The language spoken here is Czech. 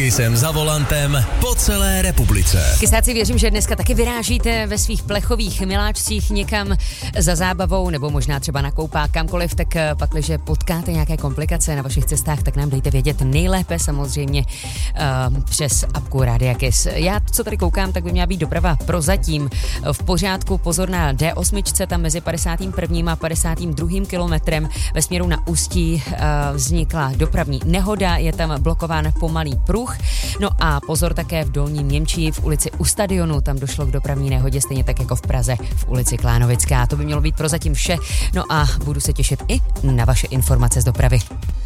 Kisem za volantem po celé republice. Kysáci, věřím, že dneska taky vyrážíte ve svých plechových miláčcích někam za zábavou nebo možná třeba na koupák, kamkoliv, tak pakliže potkáte nějaké komplikace na vašich cestách, tak nám dejte vědět nejlépe samozřejmě přes apku Rádia Kiss. Já, co tady koukám, tak by měla být doprava prozatím v pořádku. Pozor na D8, tam mezi 51. a 52. kilometrem ve směru na Ústí vznikla dopravní nehoda, je tam blokován pomalý pruh. No a pozor také v Dolním Němčí v ulici u stadionu, tam došlo k dopravní nehodě, stejně tak jako v Praze v ulici Klánovická. To by mělo být prozatím vše, no a budu se těšit i na vaše informace z dopravy.